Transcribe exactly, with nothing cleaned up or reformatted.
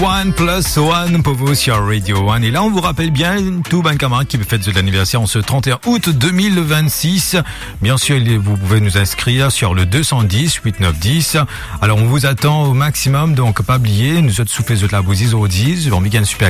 One plus one pour vous sur Radio One. Et là, on vous rappelle bien tout ben camarade qui fête de l'anniversaire en ce trente et un août deux mille vingt-six. Bien sûr, vous pouvez nous inscrire sur le deux cent dix, huit neuf dix. Alors, on vous attend au maximum, donc pas oublier, nous autres soufflés de la bousise au dix, on week-end super